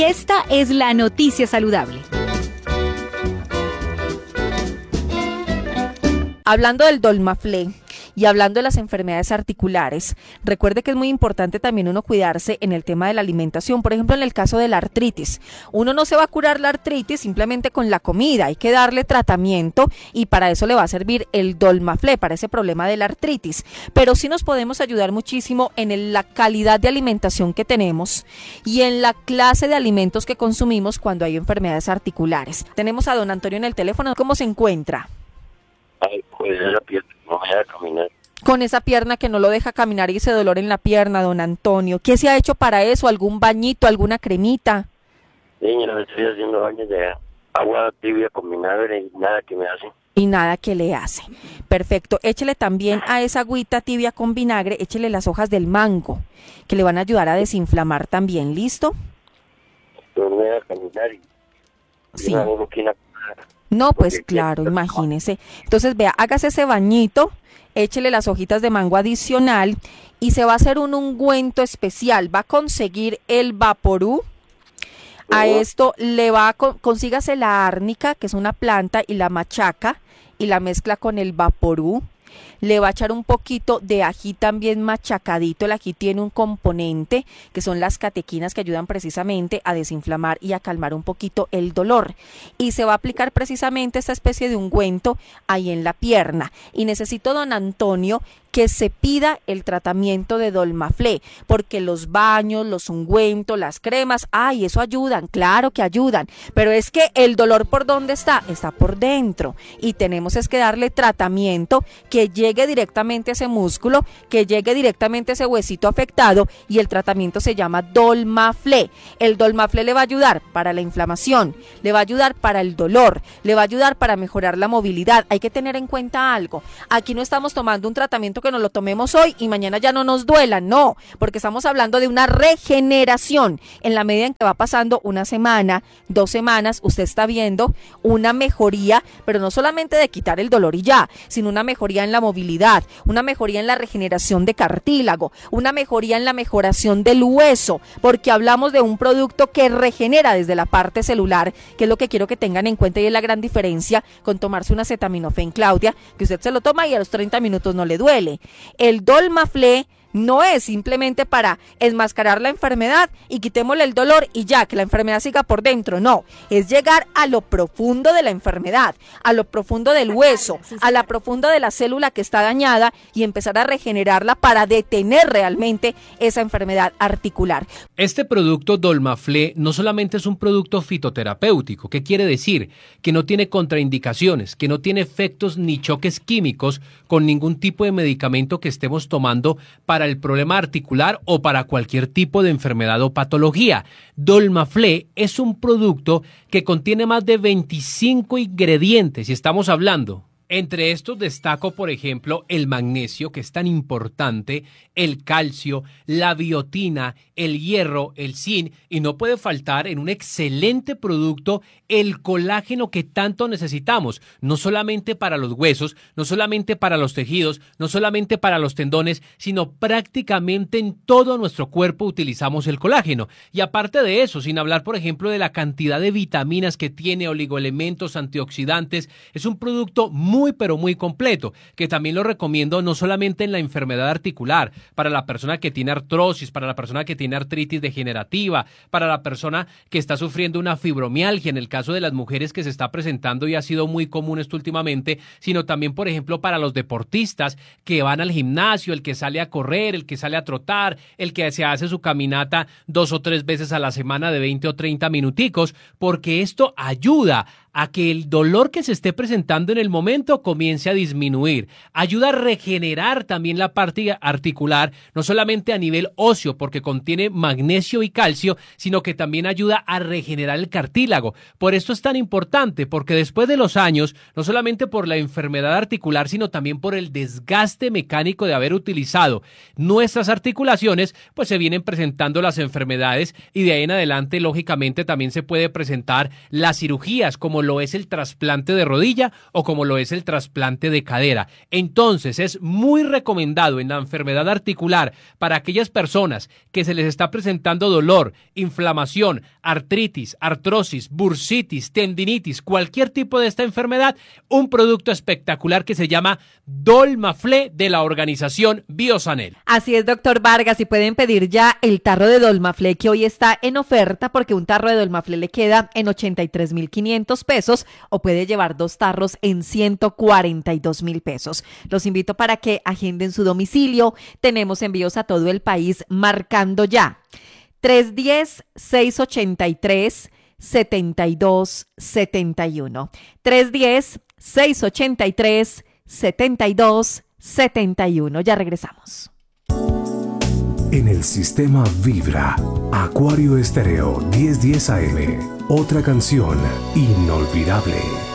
Y esta es la noticia saludable. Hablando del Dolmaflé y hablando de las enfermedades articulares, recuerde que es muy importante también uno cuidarse en el tema de la alimentación. Por ejemplo, en el caso de la artritis, uno no se va a curar la artritis simplemente con la comida, hay que darle tratamiento y para eso le va a servir el Dolmaflé, para ese problema de la artritis. Pero sí nos podemos ayudar muchísimo en la calidad de alimentación que tenemos y en la clase de alimentos que consumimos cuando hay enfermedades articulares. Tenemos a don Antonio en el teléfono. ¿Cómo se encuentra? Ay, pues esa pierna no me deja caminar. Con esa pierna que no lo deja caminar y ese dolor en la pierna, don Antonio. ¿Qué se ha hecho para eso? ¿Algún bañito, alguna cremita? Señora, me estoy haciendo baños de agua tibia con vinagre y nada que me hace. Y nada que le hace. Perfecto. Échele también a esa agüita tibia con vinagre, échele las hojas del mango, que le van a ayudar a desinflamar también. ¿Listo? No me deja caminar y Sí. una boquina. No, pues claro, imagínese. Entonces, vea, hágase ese bañito, échele las hojitas de mango adicional y se va a hacer un ungüento especial. Va a conseguir el Vaporú. A esto le va a consígase la árnica, que es una planta, y la machaca y la mezcla con el Vaporú. Le va a echar un poquito de ají también machacadito. El ají tiene un componente que son las catequinas que ayudan precisamente a desinflamar y a calmar un poquito el dolor. Y se va a aplicar precisamente esta especie de ungüento ahí en la pierna. Y necesito, don Antonio, que se pida el tratamiento de Dolmaflé, porque los baños, los ungüentos, las cremas, ay, eso ayudan, claro que ayudan, pero es que el dolor ¿por dónde está? Está por dentro y tenemos es que darle tratamiento que llegue directamente a ese músculo, que llegue directamente a ese huesito afectado y el tratamiento se llama Dolmaflé. El Dolmaflé le va a ayudar para la inflamación, le va a ayudar para el dolor, le va a ayudar para mejorar la movilidad. Hay que tener en cuenta algo, aquí no estamos tomando un tratamiento que nos lo tomemos hoy y mañana ya no nos duela, no, porque estamos hablando de una regeneración. En la medida en que va pasando una semana, 2 semanas, usted está viendo una mejoría, pero no solamente de quitar el dolor y ya, sino una mejoría en la movilidad, una mejoría en la regeneración de cartílago, una mejoría en la mejoración del hueso, porque hablamos de un producto que regenera desde la parte celular, que es lo que quiero que tengan en cuenta y es la gran diferencia con tomarse un acetaminofén, Claudia, que usted se lo toma y a los 30 minutos no le duele. El Dolmaflé no es simplemente para enmascarar la enfermedad y quitémosle el dolor y ya, que la enfermedad siga por dentro, no, es llegar a lo profundo de la enfermedad, a lo profundo del hueso, a la profunda de la célula que está dañada y empezar a regenerarla para detener realmente esa enfermedad articular. Este producto Dolmaflé no solamente es un producto fitoterapéutico, ¿qué quiere decir? Que no tiene contraindicaciones, que no tiene efectos ni choques químicos con ningún tipo de medicamento que estemos tomando para el problema articular o para cualquier tipo de enfermedad o patología. Dolmaflé es un producto que contiene más de 25 ingredientes y estamos hablando. Entre estos destaco, por ejemplo, el magnesio, que es tan importante, el calcio, la biotina, el hierro, el zinc, y no puede faltar en un excelente producto el colágeno que tanto necesitamos, no solamente para los huesos, no solamente para los tejidos, no solamente para los tendones, sino prácticamente en todo nuestro cuerpo utilizamos el colágeno. Y aparte de eso, sin hablar, por ejemplo, de la cantidad de vitaminas que tiene, oligoelementos, antioxidantes, es un producto muy pero muy completo, que también lo recomiendo no solamente en la enfermedad articular, para la persona que tiene artrosis, para la persona que tiene artritis degenerativa, para la persona que está sufriendo una fibromialgia, en el caso de las mujeres que se está presentando y ha sido muy común esto últimamente, sino también, por ejemplo, para los deportistas que van al gimnasio, el que sale a correr, el que sale a trotar, el que se hace su caminata 2 o 3 veces a la semana de 20 o 30 minuticos, porque esto ayuda a que el dolor que se esté presentando en el momento comience a disminuir. Ayuda a regenerar también la parte articular, no solamente a nivel óseo, porque contiene magnesio y calcio, sino que también ayuda a regenerar el cartílago. Por esto es tan importante, porque después de los años, no solamente por la enfermedad articular, sino también por el desgaste mecánico de haber utilizado nuestras articulaciones, pues se vienen presentando las enfermedades y de ahí en adelante, lógicamente, también se puede presentar las cirugías, como como lo es el trasplante de rodilla o como lo es el trasplante de cadera. Entonces es muy recomendado en la enfermedad articular para aquellas personas que se les está presentando dolor, inflamación, artritis, artrosis, bursitis, tendinitis, cualquier tipo de esta enfermedad, un producto espectacular que se llama Dolmaflé de la organización Biosanel. Así es, doctor Vargas, y pueden pedir ya el tarro de Dolmaflé que hoy está en oferta porque un tarro de Dolmaflé le queda en 83.500 pesos o puede llevar 2 tarros en 142.000 pesos. Los invito para que agenden su domicilio. Tenemos envíos a todo el país marcando ya 310-683-7271. 310-683-7271. Ya regresamos. En el sistema Vibra, Acuario Estéreo 1010 AM, otra canción inolvidable.